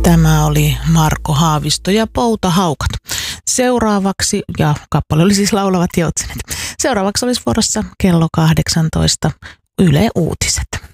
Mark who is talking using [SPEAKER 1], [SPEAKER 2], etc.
[SPEAKER 1] Tämä oli Marko Haavisto ja Poutahaukat. Seuraavaksi, ja kappale oli siis Laulavat joutsenet. Seuraavaksi olisi vuorossa kello 18 Yle Uutiset.